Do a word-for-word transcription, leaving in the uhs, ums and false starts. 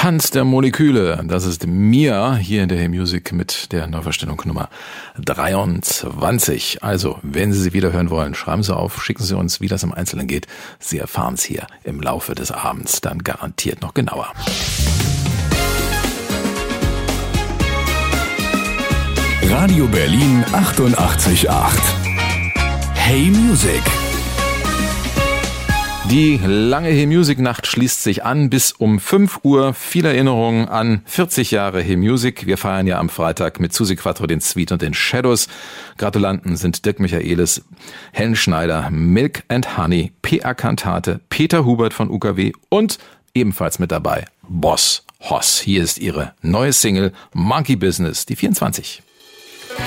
Tanz der Moleküle. Das ist Mia hier in der Hey Music mit der Neuverstellung Nummer dreiundzwanzig. Also, wenn Sie sie wieder hören wollen, schreiben Sie auf, schicken Sie uns, wie das im Einzelnen geht. Sie erfahren es hier im Laufe des Abends dann garantiert noch genauer. Radio Berlin achtundachtzig Komma acht. Hey Music. Die lange Hey Music Nacht schließt sich an bis um fünf Uhr. Viel Erinnerungen an vierzig Jahre Hey Music. Wir feiern ja am Freitag mit Susi Quattro den Sweet und den Shadows. Gratulanten sind Dirk Michaelis, Helen Schneider, Milk and Honey, P R Cantate, Peter Hubert von U K W und ebenfalls mit dabei Boss Hoss. Hier ist ihre neue Single Monkey Business, die vierundzwanzig.